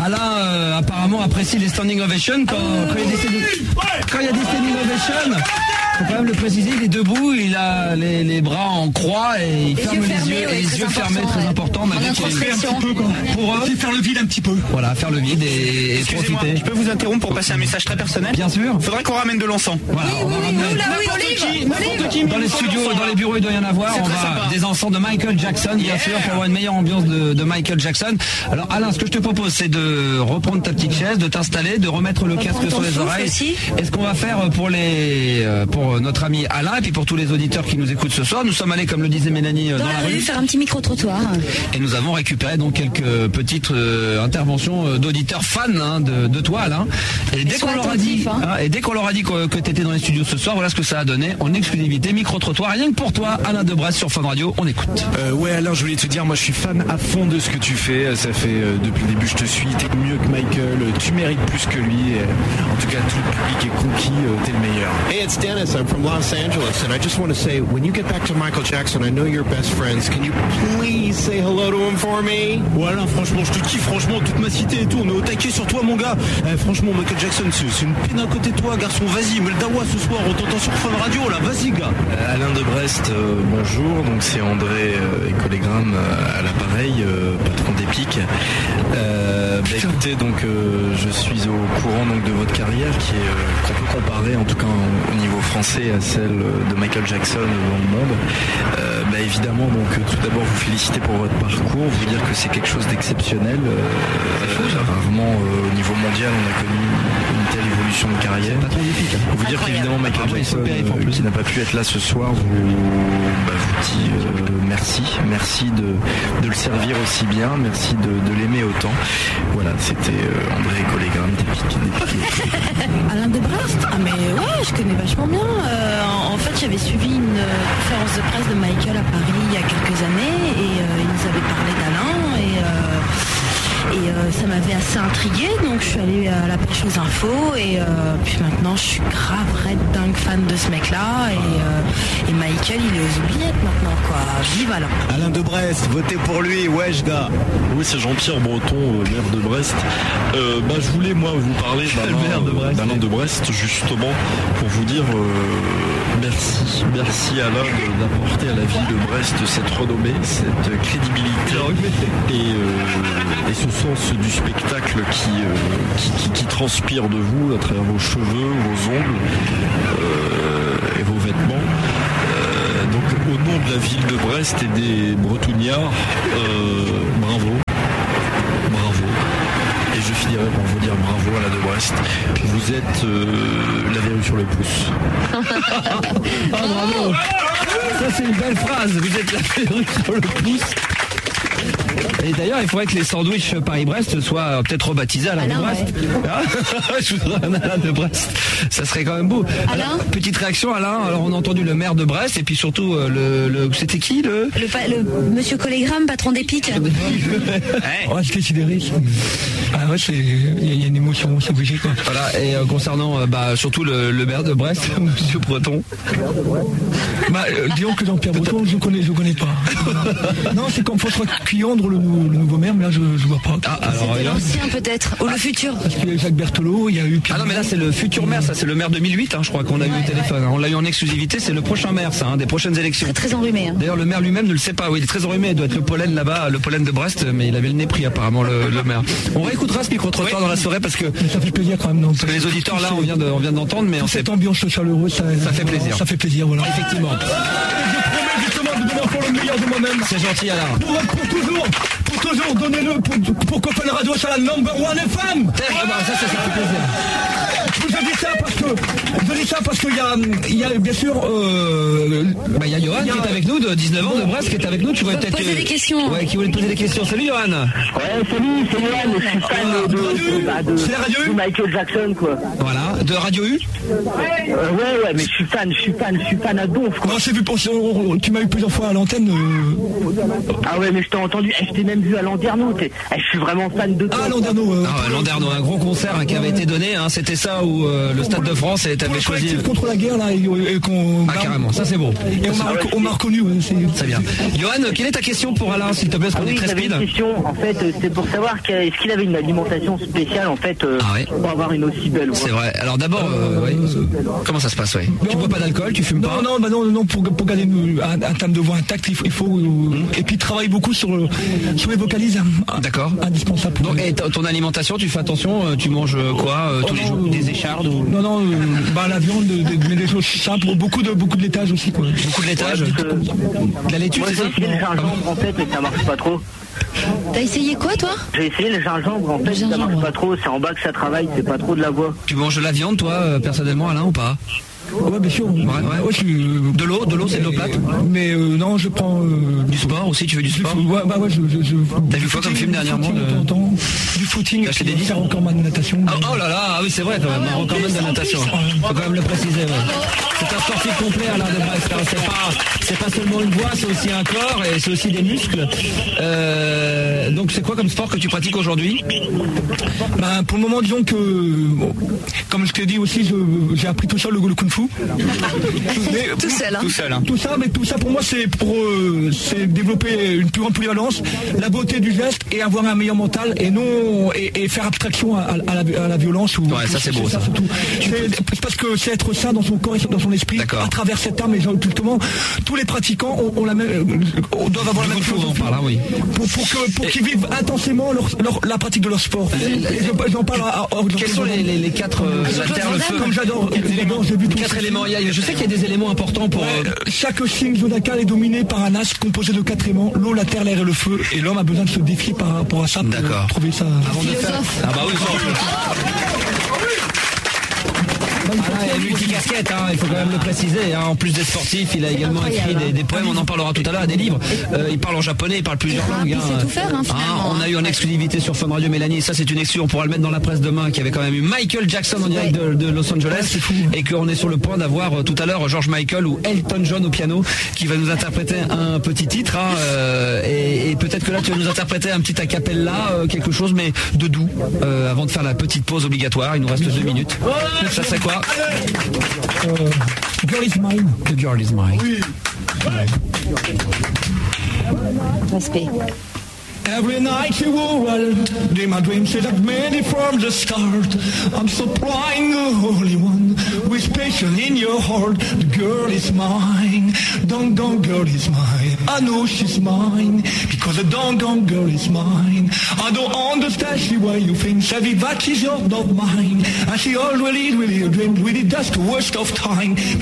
Alain apparemment apprécie les standing ovations quand il y a des standing ovations. Faut quand même le préciser, il est debout, il a les bras en croix et il ferme les yeux fermés, très important. Malgré qu'il est un petit peu, quoi. Pour faire le vide un petit peu. Voilà, faire le vide et profiter. Je peux vous interrompre pour passer un message très personnel? Bien sûr. Faudrait qu'on ramène de l'encens. Voilà, on va ramener n'importe qui. Dans les studios, dans les bureaux, il doit y en avoir. On va des encens de Michael Jackson, bien sûr, pour avoir une meilleure ambiance de Michael Jackson. Alors Alain, ce que je te propose, c'est de reprendre ta petite chaise, de t'installer, de remettre le casque sur les oreilles. Et ce qu'on va faire pour notre ami Alain et puis pour tous les auditeurs qui nous écoutent ce soir, nous sommes allés, comme le disait Mélanie, dans la rue, faire un petit micro-trottoir. Et nous avons récupéré donc quelques petites interventions d'auditeurs fans de toi, Alain. Et dès qu'on leur a dit, que tu étais dans les studios ce soir, voilà ce que ça a donné en exclusivité, micro-trottoir, rien que pour toi, Alain de Brest sur Fun Radio, on écoute. Ouais Alain, je voulais te dire, moi je suis fan à fond de ce que tu fais, ça fait depuis le début je te suis, t'es mieux que Michael, tu mérites plus que lui, en tout cas tout le public est conquis, t'es le meilleur. Hey, it's Dennis, I'm from Los Angeles, and I just want to say, when you get back to Michael Jackson, I know you're best friends, can you please say hello to him for me? Voilà, franchement, je te kiffe, franchement, toute ma cité et tout, on est au taquet sur toi mon gars. Franchement, Michael Jackson, c'est une pine à côté de toi, garçon, vas-y, mets le dawa ce soir, on t'entend sur Fun Radio, là, vas-y gars. Alain de Brest, bonjour, donc c'est André Écolégramme à l'appareil, patron d'Epic. Écoutez, donc je suis au courant donc de votre carrière qui est qu'on peut comparer en tout cas au niveau français à celle de Michael Jackson dans le monde. Évidemment, donc tout d'abord vous féliciter pour votre parcours, vous dire que c'est quelque chose d'exceptionnel. Rarement au niveau mondial on a connu une telle évolution de carrière. Vous dire qu'évidemment Michael Jackson qui n'a pas pu être là ce soir vous dit merci de le servir aussi bien, merci de l'aimer autant. Voilà, c'était André Collégramme d'Epic. Alain de Brest? Ah mais ouais, je connais vachement bien. En fait, j'avais suivi une conférence de presse de Michael à Paris il y a quelques années et il nous avait parlé d'Alain et ça m'avait assez intriguée, donc je suis allée à la pêche aux infos et puis maintenant je suis grave red dingue fan de ce mec là et Michael il est aux oubliettes maintenant quoi. Vive Alain. Alain de Brest, votez pour lui, wesh gars. Oui, c'est Jean-Pierre Breton, maire de Brest. Je voulais moi vous parler d'Alain de Brest justement pour vous dire merci Alain d'apporter à la ville de Brest cette renommée, cette crédibilité et ce sens du spectacle qui transpire de vous à travers vos cheveux, vos ongles et vos vêtements. Donc au nom de la ville de Brest et des Bretougnards, bravo. Et je finirai par vous dire bravo à la de Brest. Vous êtes la verrue sur le pouce. Bravo. Ça c'est une belle phrase, vous êtes la verrue sur le pouce. Et d'ailleurs, il faudrait que les sandwichs Paris-Brest soient peut-être rebaptisés Alain de Brest. Ouais. Je voudrais un Alain de Brest. Ça serait quand même beau. Alain, petite réaction, Alain. Alors, on a entendu le maire de Brest et puis surtout c'était qui le monsieur Collégramme, patron d'Epic. C'était sidéré. Ah ouais, il y a une émotion, c'est obligé quoi. Voilà. Et concernant surtout le maire de Brest, monsieur Breton. Disons que Jean-Pierre Breton, je connais pas. Non, c'est comme François Cuyandre, le nouveau maire, mais là je vois pas. C'était l'ancien peut-être, ou le futur. Parce qu'il y a Jacques Berthelot, il y a eu Pierre. Ah non, mais là c'est le futur maire, ça c'est le maire 2008, je crois qu'on a eu au téléphone. On l'a eu en exclusivité, c'est le prochain maire, ça, des prochaines élections. Très enrhumé. D'ailleurs, le maire lui-même ne le sait pas. Oui, il est très enrhumé. Il doit être le pollen là-bas, le pollen de Brest, mais il avait le nez pris apparemment le maire. On réécoutera ce micro-trottoir dans la soirée parce que ça fait plaisir quand même. Non, parce que les auditeurs là, on vient d'entendre, mais cette ambiance chaleureuse, ça fait plaisir. Ça fait plaisir, voilà. Effectivement. Je promets justement de donner encore le meilleur de moi-même. C'est gentil, Alain. Pour toujours, donnez-le pour que Fun Radio soit la number one FM. Ça fait plaisir. Je dis ça parce que il y a bien sûr il y a Johan qui est avec nous de 19 ans de Brest qui est avec nous. Tu voulais peut-être poser des questions. Ouais, qui voulait te poser des questions. Salut Johan. Ouais, salut, c'est Johan. Je suis fan de Michael Jackson quoi. Voilà, de Radio U. Ouais, mais je suis fan à donf quoi. Non, j'ai vu tu m'as eu plusieurs fois à l'antenne. Ah ouais, mais je t'ai entendu, je t'ai même vu à Landerneau. Je suis vraiment fan de toi. Ah Landerneau. Landerneau, un gros concert qui avait été donné. C'était ça où ou le Stade de France et t'avais choisi contre la guerre là et qu'on carrément, ça c'est beau. Et on m'a reconnu. C'est bien. Johan, quelle est ta question pour Alain, s'il te plaît, parce qu'on est très speed. J'avais une question, en fait, c'est pour savoir est-ce qu'il avait une alimentation spéciale en fait pour avoir une aussi belle voix. C'est vrai. Alors d'abord, comment ça se passe, Tu bois pas d'alcool, tu fumes pas? Non, pour garder un terme de voix intact, il faut et puis travailler beaucoup sur les vocalises. D'accord. Indispensable. Donc, et ton alimentation, tu fais attention, tu manges quoi tous les jours? Des échardes ou... Non, la viande, mais des choses simples, beaucoup de laitage aussi, quoi. Beaucoup de laitage. De la laitue, c'est ça? J'ai essayé le gingembre en fait, mais ça marche pas trop. T'as essayé quoi, toi? J'ai essayé le gingembre, en fait, ça marche pas trop. C'est en bas que ça travaille, c'est pas trop de la voix. Tu manges de la viande, toi, personnellement, Alain, ou pas? Ouais, bien sûr. Ouais, de l'eau, c'est de l'eau plate. Mais non, je prends du sport aussi. Tu fais du sport? Ouais, je. T'as vu quoi comme film dernièrement? Du footing. Acheter des disques. Un recordman de natation. Oh là là, oui c'est vrai quand même. Un recordman de natation. Faut quand même le préciser. C'est un sportif complet, Alain de Brest. C'est pas seulement une voix, c'est aussi un corps et c'est aussi des muscles. Donc c'est quoi comme sport que tu pratiques aujourd'hui? Pour le moment, disons que, comme je t'ai dit aussi, j'ai appris tout seul le kung-fu. Tout seul, hein. Tout ça pour moi c'est développer une plus grande polyvalence, la beauté du geste et avoir un meilleur mental et faire abstraction à la violence. Ouais, ça c'est beau ça. C'est parce que c'est être sain dans son corps et dans son esprit. D'accord. À travers cette arme, et justement tous les pratiquants doivent avoir la même chose. Oui. Pour qu'ils vivent intensément la pratique de leur sport. J'en parle quels sont les quatre la terre, le feu, comme j'adore. Quatre éléments. Je sais qu'il y a des éléments importants pour... Chaque signe zodiacal est dominé par un astre composé de 4 éléments, l'eau, la terre, l'air et le feu. Et l'homme a besoin de se défier par rapport à ça pour trouver ça. Avant de faire... Ah bah oui, il est multicasquette, il faut quand même le préciser. En plus d'être sportif, il a également écrit des poèmes, on en parlera tout à l'heure, des livres. Il parle en japonais, il parle plusieurs langues. Il sait tout faire, finalement. On a eu en exclusivité sur Fun Radio, Mélanie, ça c'est une exclu, on pourra le mettre dans la presse demain, qui avait quand même eu Michael Jackson en direct de Los Angeles, et qu'on est sur le point d'avoir tout à l'heure George Michael ou Elton John au piano, qui va nous interpréter un petit titre, et peut-être que là tu vas nous interpréter un petit acapella, quelque chose, mais de doux, avant de faire la petite pause obligatoire. Il nous reste 2 minutes. Ça c'est quoi? Girl is mine. The girl is mine. Oui. Respect. Every night she will in my dreams she's like many from the start. I'm supplying the Holy One with special in your heart. The girl is mine, doggone girl is mine. I know she's mine because the doggone girl is mine. I don't understand she why you think savvy that she's yours, not mine. And she always really dreamed really that's the worst of time.